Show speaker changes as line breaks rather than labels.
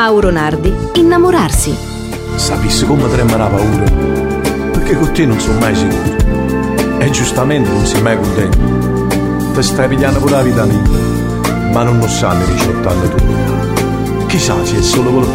Mauro Nardi, Innamorarsi.
Sapessi come tremava paura, perché con te non sono mai sicuro. E giustamente non sei mai contento. Ti stai pigliando pure la vita mia, ma non lo sanno i 18 anni tu. Chissà se è solo